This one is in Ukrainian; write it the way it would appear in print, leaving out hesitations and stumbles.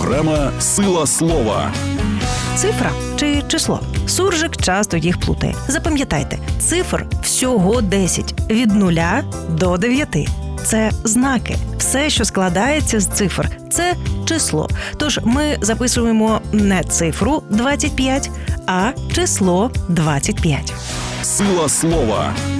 Програма «Сила слова». Цифра чи число? Суржик часто їх плутає. Запам'ятайте, цифр всього 10, від 0 до 9. Це знаки. Все, що складається з цифр, це число. Тож ми записуємо не цифру 25, а число 25. «Сила слова».